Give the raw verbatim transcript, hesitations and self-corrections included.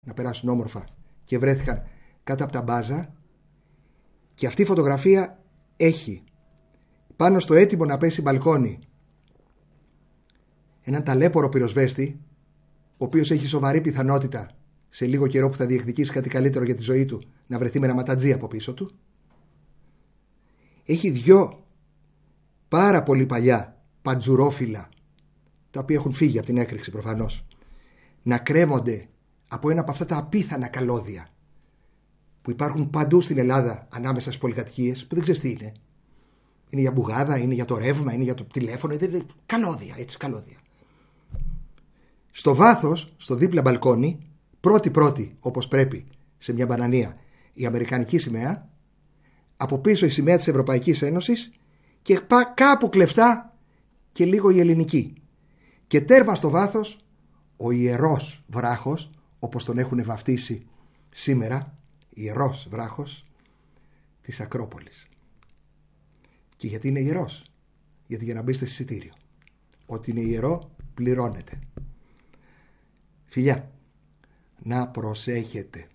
να περάσουν όμορφα και βρέθηκαν κάτω από τα μπάζα, και αυτή η φωτογραφία έχει πάνω στο έτοιμο να πέσει μπαλκόνι έναν ταλέπορο πυροσβέστη, ο οποίος έχει σοβαρή πιθανότητα σε λίγο καιρό που θα διεκδικήσει κάτι καλύτερο για τη ζωή του να βρεθεί με ένα ματατζή από πίσω του. Έχει δυο πάρα πολύ παλιά παντζουρόφυλλα, τα οποία έχουν φύγει από την έκρηξη προφανώς, να κρέμονται από ένα από αυτά τα απίθανα καλώδια που υπάρχουν παντού στην Ελλάδα ανάμεσα στις πολυκατοικίες, που δεν ξέρεις τι είναι. Είναι για μπουγάδα, είναι για το ρεύμα, είναι για το τηλέφωνο, είναι καλώδια, έτσι, καλώδια. Στο βάθος, στο δίπλα μπαλκόνι, πρώτη-πρώτη, όπως πρέπει, σε μια μπανανία, η αμερικανική σημαία, από πίσω η σημαία της Ευρωπαϊκής Ένωσης και κάπου κλεφτά και λίγο η ελληνική. Και τέρμα στο βάθος ο ιερός βράχος, όπως τον έχουν βαφτίσει σήμερα, ιερός βράχος της Ακρόπολης. Και γιατί είναι ιερός? Γιατί για να μπείτε σε εισιτήριο, ό,τι είναι ιερό πληρώνεται. Φιλιά, να προσέχετε.